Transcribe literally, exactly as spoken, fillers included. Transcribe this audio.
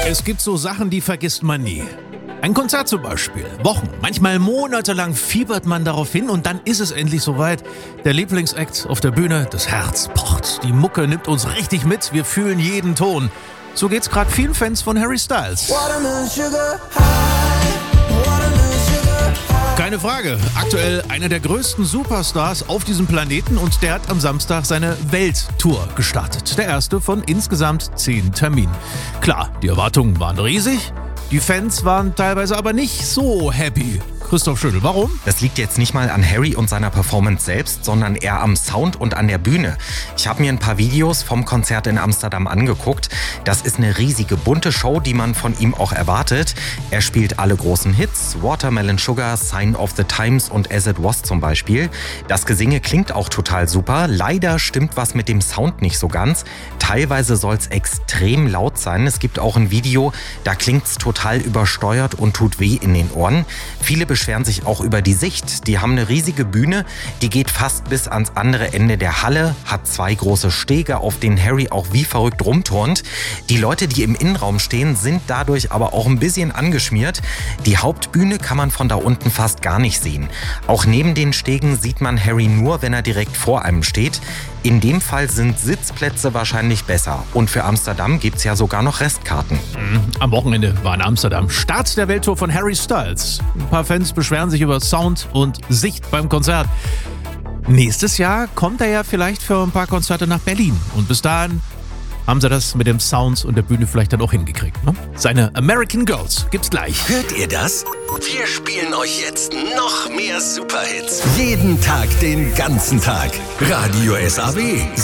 Es gibt so Sachen, die vergisst man nie. Ein Konzert zum Beispiel. Wochen, manchmal monatelang fiebert man darauf hin und dann ist es endlich soweit. Der Lieblingsakt auf der Bühne, das Herz pocht. Die Mucke nimmt uns richtig mit, wir fühlen jeden Ton. So geht's gerade vielen Fans von Harry Styles. Keine Frage, aktuell einer der größten Superstars auf diesem Planeten und der hat am Samstag seine Welttour gestartet. Der erste von insgesamt zehn Terminen. Klar, die Erwartungen waren riesig, die Fans waren teilweise aber nicht so happy. Christoph Schödel, warum? Das liegt jetzt nicht mal an Harry und seiner Performance selbst, sondern eher am Sound und an der Bühne. Ich habe mir ein paar Videos vom Konzert in Amsterdam angeguckt. Das ist eine riesige, bunte Show, die man von ihm auch erwartet. Er spielt alle großen Hits, Watermelon Sugar, Sign of the Times und As It Was zum Beispiel. Das Gesinge klingt auch total super. Leider stimmt was mit dem Sound nicht so ganz. Teilweise soll es extrem laut sein. Es gibt auch ein Video, da klingt es total übersteuert und tut weh in den Ohren. Viele beschweren sich auch über die Sicht. Die haben eine riesige Bühne, die geht fast bis ans andere Ende der Halle, hat zwei große Stege, auf denen Harry auch wie verrückt rumturnt. Die Leute, die im Innenraum stehen, sind dadurch aber auch ein bisschen angeschmiert. Die Hauptbühne kann man von da unten fast gar nicht sehen. Auch neben den Stegen sieht man Harry nur, wenn er direkt vor einem steht. In dem Fall sind Sitzplätze wahrscheinlich besser. Und für Amsterdam gibt's ja sogar noch Restkarten. Am Wochenende war in Amsterdam Start der Welttour von Harry Styles. Ein paar Fans beschweren sich über Sound und Sicht beim Konzert. Nächstes Jahr kommt er ja vielleicht für ein paar Konzerte nach Berlin. Und bis dahin haben sie das mit dem Sound und der Bühne vielleicht dann auch hingekriegt. Ne? Seine American Girls gibt's gleich. Hört ihr das? Wir spielen euch jetzt noch mehr Superhits. Jeden Tag, den ganzen Tag. Radio S A W.